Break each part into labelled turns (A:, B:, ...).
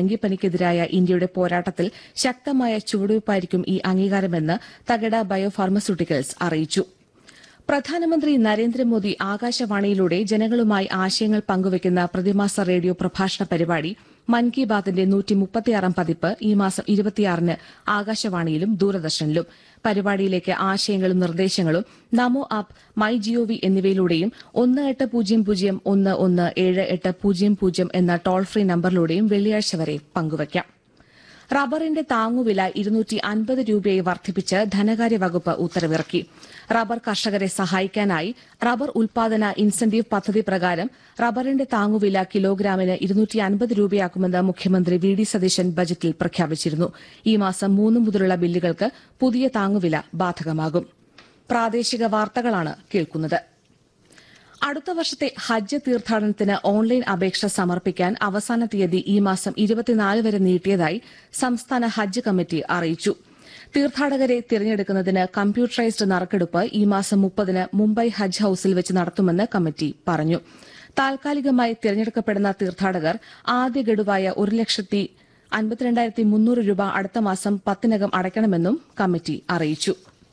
A: ഡെങ്കിപ്പനിക്കെതിരായ ഇന്ത്യയുടെ പോരാട്ടത്തിൽ ശക്തമായ ചുവടുവയ്പായിരിക്കും ഈ അംഗീകാരമെന്ന് തഗഡ ബയോഫാർമസ്യൂട്ടിക്കൽസ് അറിയിച്ചു. പ്രധാനമന്ത്രി നരേന്ദ്രമോദി ആകാശവാണിയിലൂടെ ജനങ്ങളുമായി ആശയങ്ങൾ പങ്കുവയ്ക്കുന്ന പ്രതിമാസ റേഡിയോ പ്രഭാഷണ പരിപാടി മൻ കി ബാത്തിന്റെ 136 പതിപ്പ് ഈ മാസം 26-ന് ആകാശവാണിയിലും ദൂരദർശനിലും. പരിപാടിയിലേക്ക് ആശയങ്ങളും നിർദ്ദേശങ്ങളും നമോ ആപ്പ്, മൈ ജിഒവി എന്നിവയിലൂടെയും 1800117800 എന്ന ടോൾ ഫ്രീ നമ്പറിലൂടെയും വെള്ളിയാഴ്ച വരെ പങ്കുവയ്ക്കാം. റബ്ബറിന്റെ താങ്ങുവില 250 രൂപയായി വർദ്ധിപ്പിച്ച് ധനകാര്യ വകുപ്പ് ഉത്തരവിറക്കി. റബ്ബർ കർഷകരെ സഹായിക്കാനായി റബ്ബർ ഉൽപാദന ഇൻസെന്റീവ് പദ്ധതി പ്രകാരം റബ്ബറിന്റെ താങ്ങുവില കിലോഗ്രാമിന് 250 രൂപയാക്കുമെന്ന് മുഖ്യമന്ത്രി വി ഡി സതീശൻ ബജറ്റിൽ പ്രഖ്യാപിച്ചിരുന്നു. ഈ മാസം 3 മുതലുള്ള ബില്ലുകൾക്ക് പുതിയ താങ്ങുവില ബാധകമാകും. പ്രാദേശിക വാർത്തകളാണ് കേൾക്കുന്നത്. അടുത്ത വർഷത്തെ ഹജ്ജ് തീർത്ഥാടനത്തിന് ഓൺലൈൻ അപേക്ഷ സമർപ്പിക്കാൻ അവസാന തീയതി ഈ മാസം 24 വരെ നീട്ടിയതായി സംസ്ഥാന ഹജ്ജ് കമ്മിറ്റി അറിയിച്ചു. തീർത്ഥാടകരെ തിരഞ്ഞെടുക്കുന്നതിന് കമ്പ്യൂട്ടറൈസ്ഡ് നറുക്കെടുപ്പ് ഈ മാസം 30-ന് മുംബൈ ഹജ്ജ് ഹൌസിൽ വെച്ച് നടത്തുമെന്ന് കമ്മിറ്റി പറഞ്ഞു. താൽക്കാലികമായി തിരഞ്ഞെടുക്കപ്പെടുന്ന തീർത്ഥാടകർ ആദ്യ ഗഡുവായ 1,52,300 രൂപ അടുത്ത മാസം 10-നകം അടയ്ക്കണമെന്നും കമ്മിറ്റി അറിയിച്ചു.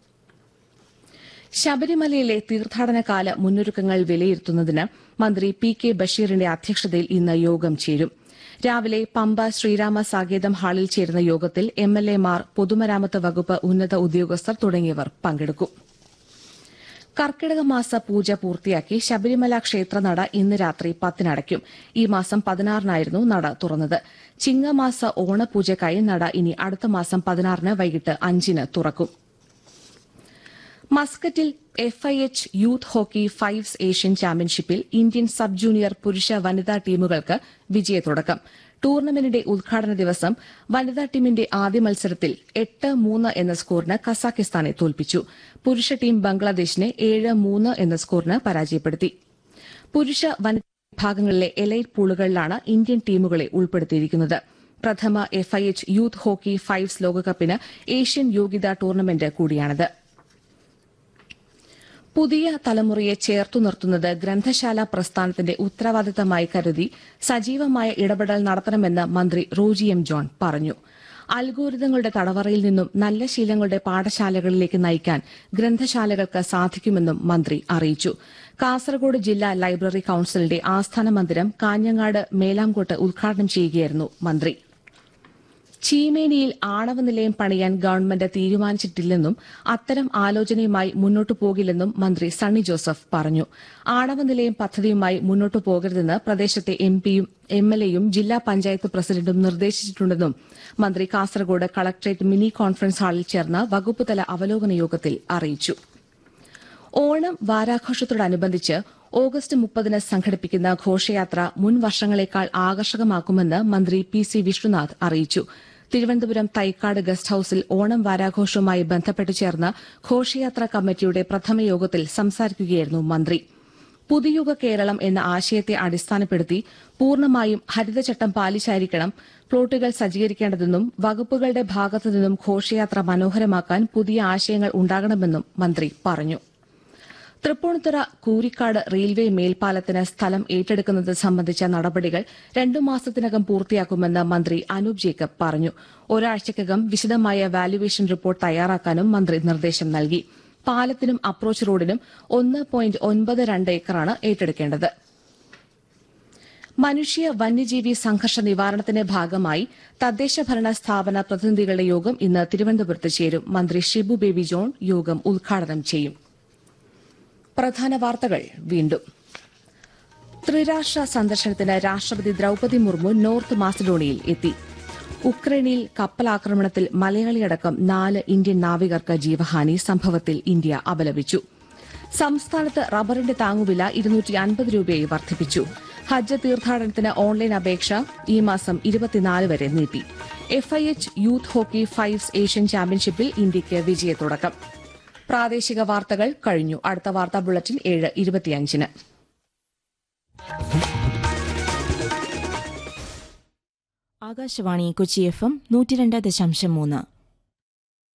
A: ശബരിമലയിലെ തീർത്ഥാടനകാല മുന്നൊരുക്കങ്ങൾ വിലയിരുത്തുന്നതിന് മന്ത്രി പി കെ ബഷീറിന്റെ അധ്യക്ഷതയിൽ ഇന്ന് യോഗം ചേരും. രാവിലെ പമ്പ ശ്രീരാമ സാകേതം ഹാളിൽ ചേരുന്ന യോഗത്തിൽ എംഎൽഎമാർ, പൊതുമരാമത്ത് വകുപ്പ് ഉന്നത ഉദ്യോഗസ്ഥർ തുടങ്ങിയവർ പങ്കെടുക്കും. കർക്കിടക മാസ പൂജ പൂർത്തിയാക്കി ശബരിമല ക്ഷേത്രനട ഇന്ന് രാത്രി 10-ന് അടയ്ക്കും. ഈ മാസം 16-നായിരുന്നു നട തുറന്നത്. ചിങ്ങമാസ ഓണപൂജയ്ക്കായി നട ഇനി അടുത്ത മാസം 16-ന് വൈകിട്ട് 5-ന് തുറക്കും. മസ്കറ്റിൽ FIH youth hockey fives Asian ചാമ്പ്യൻഷിപ്പിൽ ഇന്ത്യൻ സബ് ജൂനിയർ പുരുഷ വനിതാ ടീമുകൾക്ക് വിജയത്തുടക്കം. ടൂർണമെന്റിന്റെ ഉദ്ഘാടന ദിവസം വനിതാ ടീമിന്റെ ആദ്യ മത്സരത്തിൽ 8-3 എന്ന സ്കോറിന് കസാഖിസ്ഥാനെ തോൽപ്പിച്ചു. പുരുഷ ടീം ബംഗ്ലാദേശിനെ 7-3 എന്ന സ്കോറിന് പരാജയപ്പെടുത്തി. പുരുഷ വനിതാ വിഭാഗങ്ങളിലെ എലൈറ്റ് പൂളുകളിലാണ് ഇന്ത്യൻ ടീമുകളെ ഉൾപ്പെടുത്തിയിരിക്കുന്നത്. പ്രഥമ FIH യൂത്ത് ഹോക്കി ഫൈവ്സ് ലോകകപ്പിന് ഏഷ്യൻ യോഗ്യതാ ടൂർണമെന്റ് കൂടിയാണിത്. പുതിയ തലമുറയെ ചേർത്തു നിർത്തുന്നത് ഗ്രന്ഥശാല പ്രസ്ഥാനത്തിന്റെ ഉത്തരവാദിത്തമായി കരുതി സജീവമായ ഇടപെടൽ നടത്തണമെന്ന് മന്ത്രി റോജി എം ജോൺ പറഞ്ഞു. അൽഗോരിതങ്ങളുടെ തടവറയിൽ നിന്നും നല്ല ശീലങ്ങളുടെ പാഠശാലകളിലേക്ക് നയിക്കാൻ ഗ്രന്ഥശാലകൾക്ക് സാധിക്കുമെന്നും മന്ത്രി അറിയിച്ചു. കാസർഗോഡ് ജില്ലാ ലൈബ്രറി കൌൺസിലിന്റെ ആസ്ഥാന മന്ദിരം കാഞ്ഞങ്ങാട് മേലാംകോട്ട് ഉദ്ഘാടനം ചെയ്യുകയായിരുന്നു മന്ത്രി. ചീമേനിയിൽ ആണവ നിലയം പണിയാൻ ഗവൺമെന്റ് തീരുമാനിച്ചിട്ടില്ലെന്നും അത്തരം ആലോചനയുമായി മുന്നോട്ടു പോകില്ലെന്നും മന്ത്രി സണ്ണി ജോസഫ് പറഞ്ഞു. ആണവ നിലയം പദ്ധതിയുമായി മുന്നോട്ടു പോകരുതെന്ന് പ്രദേശത്തെ എംപിയും എംഎൽഎയും ജില്ലാ പഞ്ചായത്ത് പ്രസിഡന്റും നിർദ്ദേശിച്ചിട്ടുണ്ടെന്നും മന്ത്രി കാസർഗോഡ് കളക്ടറേറ്റ് മിനി കോൺഫറൻസ് ഹാളിൽ ചേർന്ന വകുപ്പുതല അവലോകന യോഗത്തിൽ അറിയിച്ചു. ഓണം വാരാഘോഷത്തോടനുബന്ധിച്ച് ഓഗസ്റ്റ് 30-ന് സംഘടിപ്പിക്കുന്ന ഘോഷയാത്ര മുൻ വർഷങ്ങളെക്കാൾ ആകർഷകമാക്കുമെന്ന് മന്ത്രി PC വിഷ്ണുനാഥ് അറിയിച്ചു. തിരുവനന്തപുരം തൈക്കാട് ഗസ്റ്റ് ഹൌസിൽ ഓണം വാരാഘോഷവുമായി ബന്ധപ്പെട്ട് ചേർന്ന ഘോഷയാത്ര കമ്മിറ്റിയുടെ പ്രഥമ യോഗത്തിൽ സംസാരിക്കുകയായിരുന്നു മന്ത്രി. പുതുയുഗ കേരളം എന്ന ആശയത്തെ അടിസ്ഥാനപ്പെടുത്തി പൂർണ്ണമായും ഹരിതചട്ടം പാലിച്ചായിരിക്കണം പ്ലോട്ടുകൾ സജ്ജീകരിക്കേണ്ടതെന്നും വകുപ്പുകളുടെ ഭാഗത്തുനിന്നും ഘോഷയാത്ര മനോഹരമാക്കാൻ പുതിയ ആശയങ്ങൾ ഉണ്ടാകണമെന്നും മന്ത്രി പറഞ്ഞു. തൃപ്പൂണിത്തുറ കൂരിക്കാട് റെയിൽവേ മേൽപ്പാലത്തിന് സ്ഥലം ഏറ്റെടുക്കുന്നത് സംബന്ധിച്ച നടപടികൾ 2 മാസത്തിനകം പൂർത്തിയാക്കുമെന്ന് മന്ത്രി അനൂപ് ജേക്കബ് പറഞ്ഞു. ഒരാഴ്ചയ്ക്കകം വിശദമായ വാല്യുവേഷൻ റിപ്പോർട്ട് തയ്യാറാക്കാനും മന്ത്രി നിർദ്ദേശം നൽകി. പാലത്തിനും അപ്രോച്ച് റോഡിനും 1.92 ഏക്കറാണ് ഏറ്റെടുക്കേണ്ടത്. മനുഷ്യ വന്യജീവി സംഘർഷ നിവാരണത്തിന്റെ ഭാഗമായി തദ്ദേശഭരണ സ്ഥാപന പ്രതിനിധികളുടെ യോഗം ഇന്ന് തിരുവനന്തപുരത്ത് ചേരും. മന്ത്രി ഷിബു ബേബി ജോൺ യോഗം ഉദ്ഘാടനം ചെയ്യും. പ്രധാന വാർത്തകൾ വീണ്ടും. ത്രിരാഷ്ട്ര സന്ദർശനത്തിന് രാഷ്ട്രപതി ദ്രൌപദി മുർമു നോർത്ത് മാസിഡോണിയയിൽ എത്തി. ഉക്രൈനിൽ കപ്പലാക്രമണത്തിൽ മലയാളിയടക്കം 4 ഇന്ത്യൻ നാവികർക്ക് ജീവഹാനി. സംഭവത്തിൽ ഇന്ത്യ അപലപിച്ചു. സംസ്ഥാനത്ത് റബ്ബറിന്റെ താങ്ങുവില 250 രൂപയായി വർദ്ധിപ്പിച്ചു. ഹജ്ജ് തീർത്ഥാടനത്തിന് ഓൺലൈൻ അപേക്ഷ ഈ മാസം 24 വരെ നീട്ടി. FIH youth hockey fives Asian ചാമ്പ്യൻഷിപ്പിൽ ഇന്ത്യയ്ക്ക് വിജയത്തുടക്കം. പ്രാദേശിക വാർത്തകൾ കഴിഞ്ഞു. അടുത്ത വാർത്താ ബുള്ളറ്റിൻ 7:25-ന്.
B: ആകാശവാണി കൊച്ചി FM 102.3